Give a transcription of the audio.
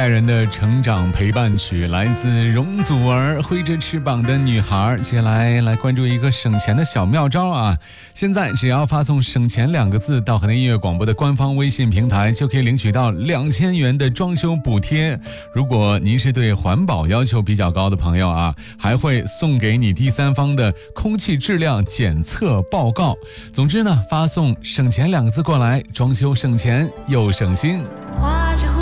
代人的成长陪伴曲，来自容祖儿《挥着翅膀的女孩》。接下来关注一个省钱的小妙招啊！现在只要发送省钱2个字到河南音乐广播的官方微信平台，就可以领取到2000元的装修补贴。如果您是对环保要求比较高的朋友啊，还会送给你第三方的空气质量检测报告。总之呢，发送省钱2个字过来，装修省钱又省心。